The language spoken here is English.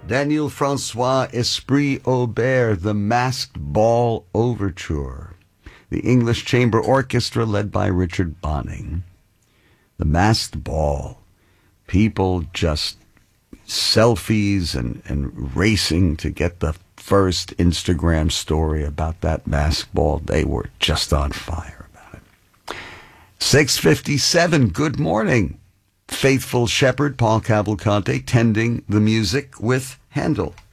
Daniel Francois Esprit Aubert, The Masked Ball Overture. The English Chamber Orchestra led by Richard Bonning. The Masked Ball. People just selfies and racing to get the first Instagram story about that masked ball. They were just on fire about it. 6:57, good morning. Faithful shepherd Paul Cavalcante tending the music with Handel.